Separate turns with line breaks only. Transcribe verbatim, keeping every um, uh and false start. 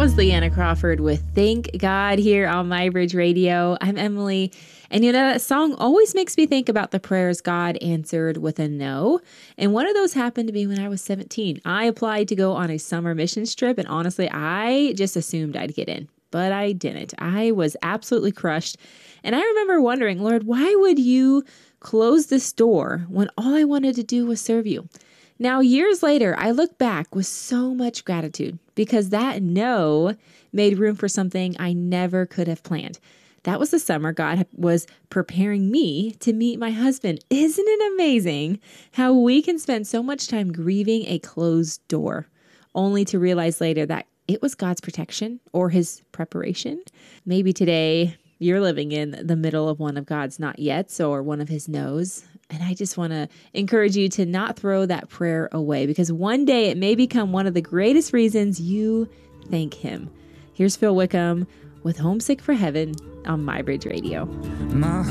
was Leanna Crawford with Thank God here on MyBridge Radio. I'm Emily. And you know, that song always makes me think about the prayers God answered with a no. And one of those happened to me when I was seventeen. I applied to go on a summer missions trip. And honestly, I just assumed I'd get in, but I didn't. I was absolutely crushed. And I remember wondering, Lord, why would you close this door when all I wanted to do was serve you? Now, years later, I look back with so much gratitude because that no made room for something I never could have planned. That was the summer God was preparing me to meet my husband. Isn't it amazing how we can spend so much time grieving a closed door, only to realize later that it was God's protection or his preparation? Maybe today you're living in the middle of one of God's not yets or one of his no's. And I just want to encourage you to not throw that prayer away, because one day it may become one of the greatest reasons you thank him. Here's Phil Wickham with Homesick for Heaven on MyBridge Radio.
My